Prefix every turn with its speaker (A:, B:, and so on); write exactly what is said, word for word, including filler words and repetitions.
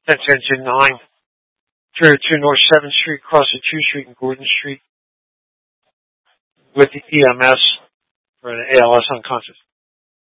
A: That's engine nine. three oh two North seventh Street, cross at two Street and Gordon Street with the E M S for an A L S unconscious.